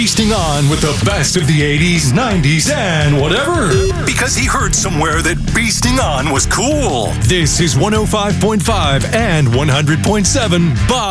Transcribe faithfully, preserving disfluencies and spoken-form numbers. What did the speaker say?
feasting on with the best of the eighties, nineties, and whatever. Because he heard somewhere that feasting on was cool. This is one oh five point five and one hundred point seven Bob.